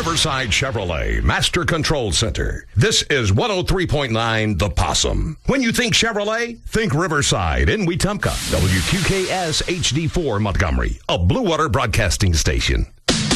Riverside Chevrolet Master Control Center. This is 103.9 The Possum. When you think Chevrolet, think Riverside in Wetumpka. WQKS HD4 Montgomery, a Blue Water Broadcasting station.